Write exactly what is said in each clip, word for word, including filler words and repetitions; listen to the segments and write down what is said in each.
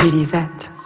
Chili Z.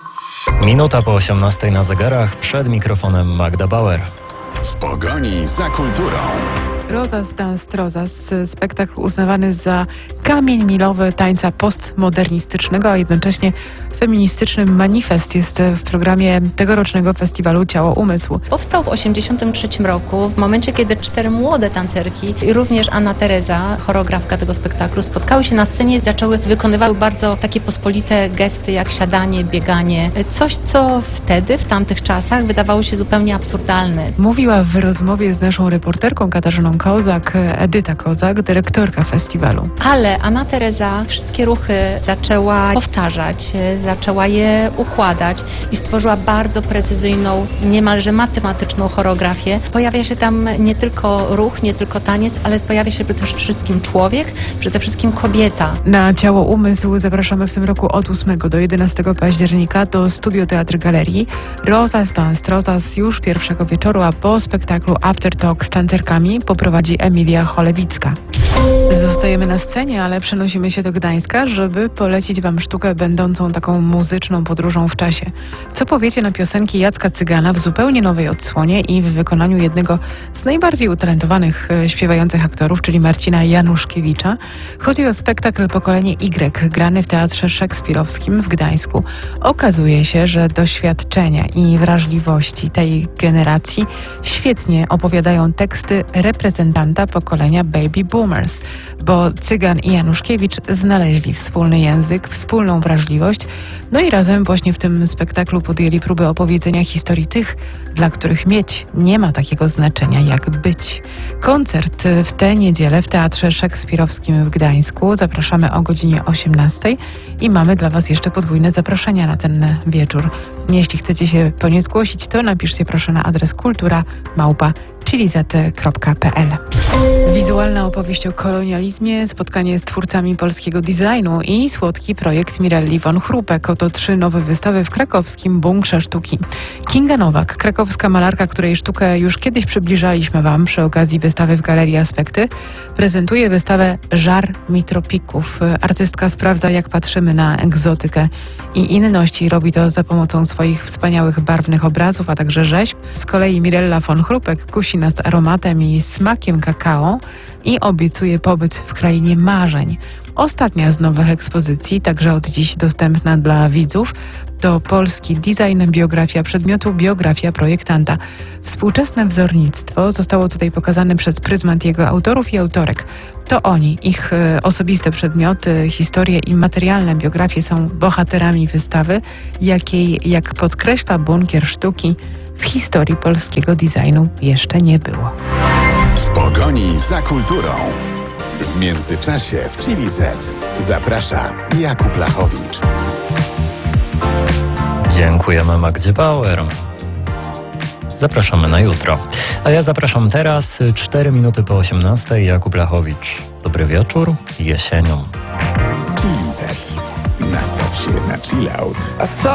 Minuta po osiemnastej na zegarach, przed mikrofonem Magda Bauer. W pogoni za kulturą. Rozas Dance Rozas, spektakl uznawany za kamień milowy tańca postmodernistycznego, a jednocześnie feministyczny manifest jest w programie tegorocznego festiwalu Ciało Umysł. Powstał w osiemdziesiątym trzecim roku, w momencie, kiedy cztery młode tancerki i również Anna Teresa, choreografka tego spektaklu, spotkały się na scenie i zaczęły wykonywały bardzo takie pospolite gesty jak siadanie, bieganie. Coś, co wtedy, w tamtych czasach wydawało się zupełnie absurdalne. Mówiła w rozmowie z naszą reporterką Katarzyną Kozak, Edyta Kozak, dyrektorka festiwalu. Ale Anna Teresa wszystkie ruchy zaczęła powtarzać, zaczęła je układać i stworzyła bardzo precyzyjną, niemalże matematyczną choreografię. Pojawia się tam nie tylko ruch, nie tylko taniec, ale pojawia się przede wszystkim człowiek, przede wszystkim kobieta. Na Ciało Umysł zapraszamy w tym roku od ósmego do jedenastego października do Studio Teatr Galerii. Rozas Dance Rozas już pierwszego wieczoru, a po spektaklu After Talk z tancerkami poprowadzi Emilia Cholewicka. Zostajemy na scenie, ale przenosimy się do Gdańska, żeby polecić Wam sztukę będącą taką muzyczną podróżą w czasie. Co powiecie na piosenki Jacka Cygana w zupełnie nowej odsłonie i w wykonaniu jednego z najbardziej utalentowanych e, śpiewających aktorów, czyli Marcina Januszkiewicza? Chodzi o spektakl Pokolenie Y, grany w Teatrze Szekspirowskim w Gdańsku. Okazuje się, że doświadczenia i wrażliwości tej generacji świetnie opowiadają teksty reprezentanta pokolenia Baby Boomers, bo Cygan i Januszkiewicz znaleźli wspólny język, wspólną wrażliwość, no i razem właśnie w tym spektaklu podjęli próbę opowiedzenia historii tych, dla których mieć nie ma takiego znaczenia jak być. Koncert w tę niedzielę w Teatrze Szekspirowskim w Gdańsku. Zapraszamy o godzinie osiemnastej i mamy dla Was jeszcze podwójne zaproszenia na ten wieczór. Jeśli chcecie się po nie zgłosić, to napiszcie proszę na adres kultura małpa chilizet kropka pe el. Wizualna opowieść o kolonializmie, spotkanie z twórcami polskiego designu i słodki projekt Mirelli von Chrupek. Oto trzy nowe wystawy w krakowskim bunkrze sztuki. Kinga Nowak, krakowska malarka, której sztukę już kiedyś przybliżaliśmy Wam przy okazji wystawy w Galerii Aspekty, prezentuje wystawę Żar mi tropików. Artystka sprawdza, jak patrzymy na egzotykę i inności. Robi to za pomocą swoich wspaniałych, barwnych obrazów, a także rzeźb. Z kolei Mirella von Chrupek kusi nas aromatem i smakiem kakao i obiecuje pobyt w krainie marzeń. Ostatnia z nowych ekspozycji, także od dziś dostępna dla widzów, to polski design, biografia przedmiotu, biografia projektanta. Współczesne wzornictwo zostało tutaj pokazane przez pryzmat jego autorów i autorek. To oni, ich e, osobiste przedmioty, historie i materialne biografie są bohaterami wystawy, jakiej, jak podkreśla bunkier sztuki, w historii polskiego designu jeszcze nie było. W pogoni za kulturą. W międzyczasie w Chili Z zaprasza Jakub Lachowicz. Dziękujemy Magdzie Bauer. Zapraszamy na jutro. A ja zapraszam teraz, cztery minuty po osiemnastej, Jakub Lachowicz. Dobry wieczór, jesienią. Chili Z. Nastaw się na chill out.